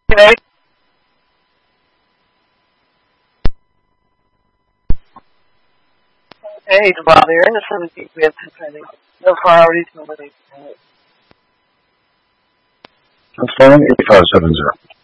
Okay. Hey, while they're in the 17th, we have pending. No priorities, no money. Confirming 8570.